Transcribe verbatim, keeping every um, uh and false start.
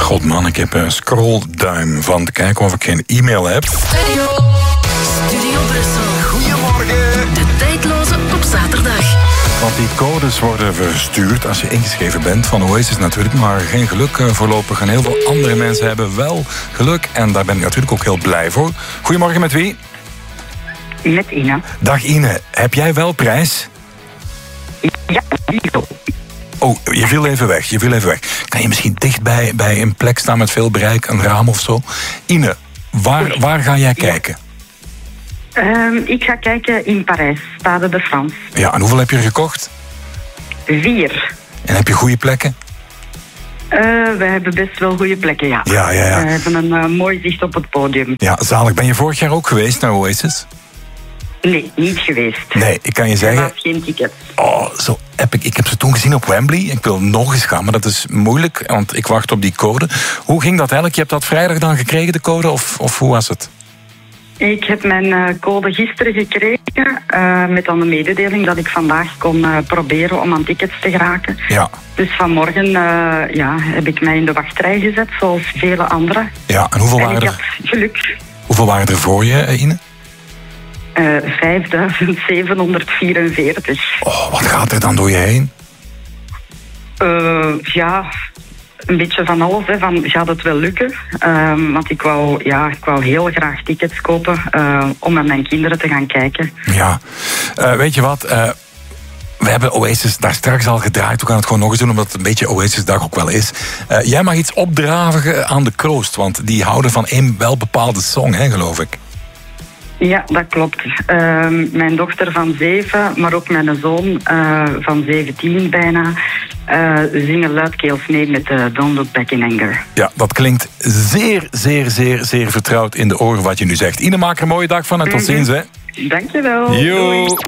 God man, ik heb een scrollduim van te kijken of ik geen e-mail heb. Studio, Studio Brussel. Goedemorgen. De tijdloze op zaterdag. Want die codes worden verstuurd als je ingeschreven bent van Oasis natuurlijk, maar geen geluk voorlopig. En heel veel andere mensen hebben wel geluk en daar ben ik natuurlijk ook heel blij voor. Goedemorgen, met wie? Met Ine. Dag Ine, heb jij wel prijs? Ja, Lido. Oh, je viel even weg, je viel even weg. Kan je misschien dicht bij, bij een plek staan met veel bereik, een raam of zo? Ine, waar, waar ga jij kijken? Um, ik ga kijken in Parijs, Stade de France. Ja, en hoeveel heb je er gekocht? Vier. En heb je goede plekken? Uh, we hebben best wel goede plekken, ja. Ja, ja, ja. We hebben een uh, mooi zicht op het podium. Ja, zalig. Ben je vorig jaar ook geweest naar Oasis? Nee, niet geweest. Nee, ik kan je zeggen... Helaas geen ticket. Oh, zo epic. Ik heb ze toen gezien op Wembley. Ik wil nog eens gaan, maar dat is moeilijk, want ik wacht op die code. Hoe ging dat eigenlijk? Je hebt dat vrijdag dan gekregen, de code, of, of hoe was het? Ik heb mijn uh, code gisteren gekregen, uh, met dan de mededeling dat ik vandaag kon uh, proberen om aan tickets te geraken. Ja. Dus vanmorgen uh, ja, heb ik mij in de wachtrij gezet, zoals vele anderen. Ja, en hoeveel en waren ik er? had geluk. Hoeveel waren er voor je, Ine? Uh, vijfduizend zevenhonderdvierenveertig. Oh, wat gaat er dan door je heen? Uh, ja, een beetje van alles. Hè, van, gaat het wel lukken? Uh, want ik wou, ja, ik wou heel graag tickets kopen uh, om met mijn kinderen te gaan kijken. Ja, uh, weet je wat? Uh, we hebben Oasis daar straks al gedraaid. We gaan het gewoon nog eens doen, omdat het een beetje Oasis-dag ook wel is. Uh, jij mag iets opdraven aan de kroost, want die houden van één wel bepaalde song, hè, geloof ik. Ja, dat klopt. Uh, mijn dochter van zeven, maar ook mijn zoon uh, van zeventien bijna, uh, zingen luidkeels mee met uh, Don't Look Back in Anger. Ja, dat klinkt zeer, zeer, zeer, zeer vertrouwd in de oren wat je nu zegt. Ine, maak er een mooie dag van en tot ziens, hè. Dankjewel. Yo. Doei.